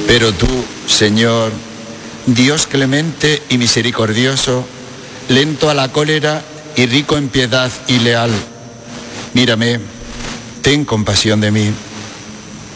Pero tú, Señor, Dios clemente y misericordioso, lento a la cólera y rico en piedad y leal, mírame, ten compasión de mí.